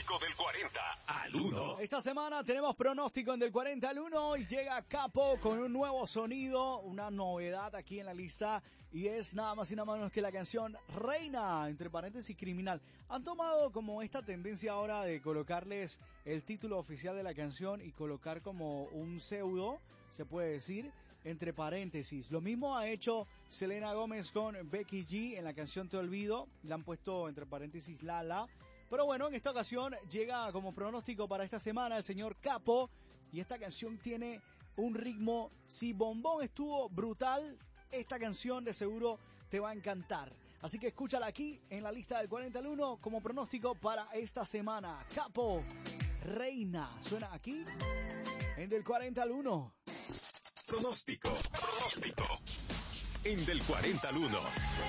pronóstico del 40 al 1. Esta semana tenemos pronóstico en del 40 al 1 y llega Capo con un nuevo sonido, una novedad aquí en la lista y es nada más y nada menos que la canción Reina, entre paréntesis criminal. Han tomado como esta tendencia ahora de colocarles el título oficial de la canción y colocar como un pseudo, se puede decir, entre paréntesis. Lo mismo ha hecho Selena Gómez con Becky G en la canción Te Olvido, le han puesto entre paréntesis Lala. Pero bueno, en esta ocasión llega como pronóstico para esta semana el señor Capo y esta canción tiene un ritmo, si Bombón estuvo brutal, esta canción de seguro te va a encantar. Así que escúchala aquí en la lista del 40 al 1 como pronóstico para esta semana. Capo, Reina, suena aquí en del 40 al 1. Pronóstico. En del 40 al 1.